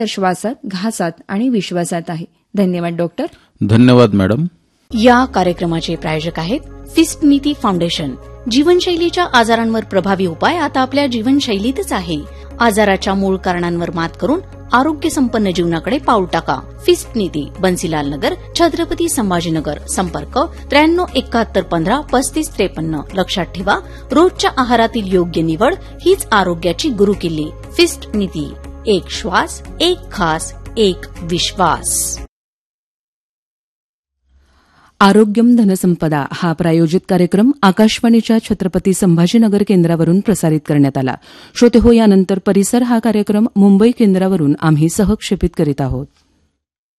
श्वासात, घासात आणि विश्वासात आहे. धन्यवाद डॉक्टर. धन्यवाद मॅडम. या कार्यक्रमाचे प्रायोजक आहेत फिस्ट नीती फाउंडेशन. जीवनशैलीच्या आजारांवर प्रभावी उपाय आता आपल्या जीवनशैलीतच आहे. आजाराच्या मूळ कारणांवर मात करून आरोग्य संपन्न जीवनाकडे पाऊल टाका. फिस्ट नीती, बन्सीलाल नगर, छत्रपती संभाजीनगर. संपर्क 9371153553. लक्षात ठेवा, रोजच्या आहारातील योग्य निवड हीच आरोग्याची गुरुकिल्ली. फिस्ट नीती, एक श्वास, एक घास, एक विश्वास. आरोग्यम धनसंपदा हा प्रायोजित कार्यक्रम आकाशवाणीच्या छत्रपती संभाजीनगर केंद्रावरून प्रसारित करण्यात आला. श्रोते हो, यानंतर परिसर हा कार्यक्रम मुंबई केंद्रावरून आम्ही सहक्षेपित करीत आहोत.